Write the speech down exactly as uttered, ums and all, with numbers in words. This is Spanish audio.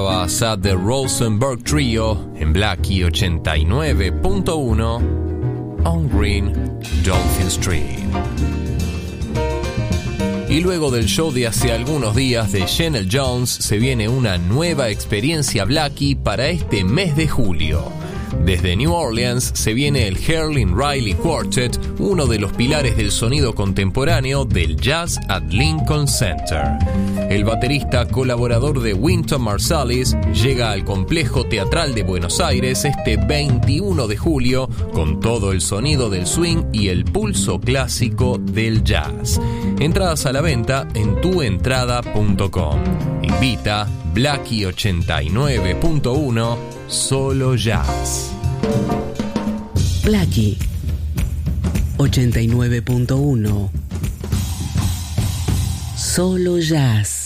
a The Rosenberg Trio en Blackie ochenta y nueve punto uno on Green Dolphin Street. Y luego del show de hace algunos días de Chanel Jones, se viene una nueva experiencia Blackie para este mes de julio. Desde New Orleans se viene el Herlin Riley Quartet, uno de los pilares del sonido contemporáneo del jazz at Lincoln Center. El baterista colaborador de Wynton Marsalis llega al Complejo Teatral de Buenos Aires este veintiuno de julio con todo el sonido del swing y el pulso clásico del jazz. Entradas a la venta en tu entrada punto com. Invita Blackie ochenta y nueve punto uno, solo jazz. Blackie ochenta y nueve punto uno, solo jazz.